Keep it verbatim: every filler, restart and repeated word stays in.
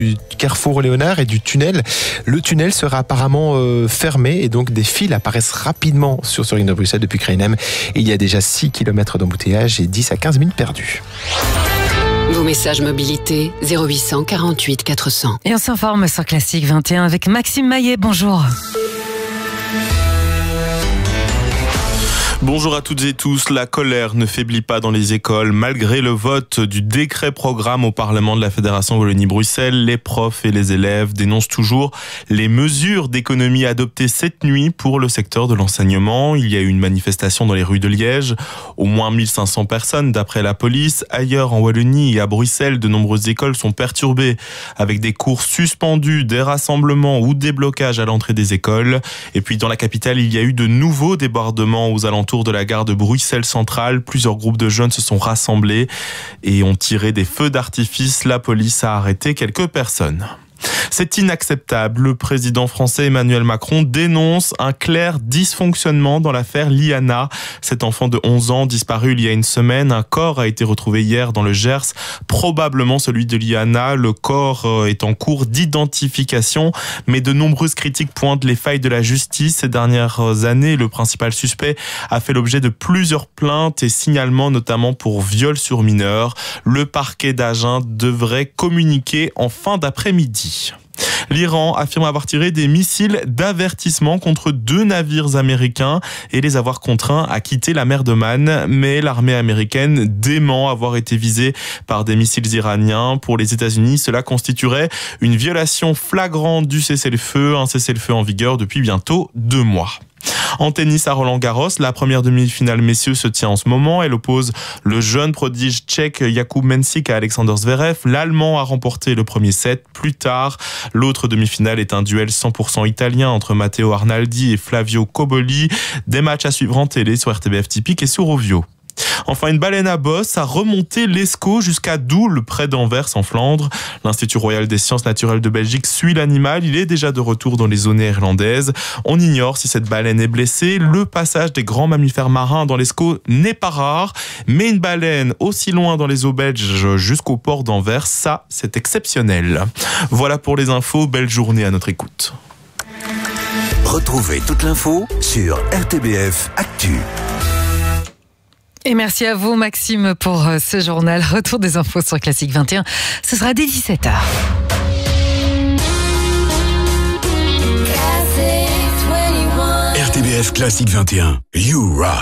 du carrefour Léonard et du tunnel. Le tunnel sera apparemment euh, fermé et donc des files apparaissent rapidement sur ce ring de Bruxelles depuis Krainem. Il y a déjà six kilomètres d'embouteillage et dix à quinze minutes perdues. Vos messages mobilité zéro huit cent quarante-huit quatre cents. Et on s'informe sur Classique vingt et un avec Maxime Maillet. Bonjour. Bonjour à toutes et tous. La colère ne faiblit pas dans les écoles. Malgré le vote du décret programme au Parlement de la Fédération Wallonie-Bruxelles, les profs et les élèves dénoncent toujours les mesures d'économie adoptées cette nuit pour le secteur de l'enseignement. Il y a eu une manifestation dans les rues de Liège. Au moins mille cinq cents personnes d'après la police. Ailleurs en Wallonie et à Bruxelles, de nombreuses écoles sont perturbées avec des cours suspendus, des rassemblements ou des blocages à l'entrée des écoles. Et puis dans la capitale, il y a eu de nouveaux débordements aux alentours de la gare de Bruxelles Centrale. Plusieurs groupes de jeunes se sont rassemblés et ont tiré des feux d'artifice. La police a arrêté quelques personnes. C'est inacceptable. Le président français Emmanuel Macron dénonce un clair dysfonctionnement dans l'affaire Liana. Cet enfant de onze ans disparu il y a une semaine. Un corps a été retrouvé hier dans le Gers, probablement celui de Liana. Le corps est en cours d'identification, mais de nombreuses critiques pointent les failles de la justice. Ces dernières années, le principal suspect a fait l'objet de plusieurs plaintes et signalements, notamment pour viol sur mineur. Le parquet d'Agen devrait communiquer en fin d'après-midi. L'Iran affirme avoir tiré des missiles d'avertissement contre deux navires américains et les avoir contraints à quitter la mer d'Oman. Mais l'armée américaine dément avoir été visée par des missiles iraniens. Pour les États-Unis, cela constituerait une violation flagrante du cessez-le-feu, un cessez-le-feu en vigueur depuis bientôt deux mois. En tennis à Roland-Garros, la première demi-finale messieurs se tient en ce moment. Elle oppose le jeune prodige tchèque Jakub Mensik à Alexander Zverev. L'Allemand a remporté le premier set. Plus tard, l'autre demi-finale est un duel cent pour cent italien entre Matteo Arnaldi et Flavio Cobolli. Des matchs à suivre en télé sur R T B F Typique et sur Ovio. Enfin, une baleine à bosse a remonté l'Escaut jusqu'à Doul, près d'Anvers, en Flandre. L'Institut Royal des Sciences Naturelles de Belgique suit l'animal. Il est déjà de retour dans les zones néerlandaises. On ignore si cette baleine est blessée. Le passage des grands mammifères marins dans l'Escaut n'est pas rare. Mais une baleine aussi loin dans les eaux belges jusqu'au port d'Anvers, ça, c'est exceptionnel. Voilà pour les infos. Belle journée à notre écoute. Retrouvez toute l'info sur R T B F Actu. Et merci à vous Maxime pour ce journal. Retour des infos sur Classique vingt et un. Ce sera dès dix-sept heures. R T B F Classique vingt et un. You rock.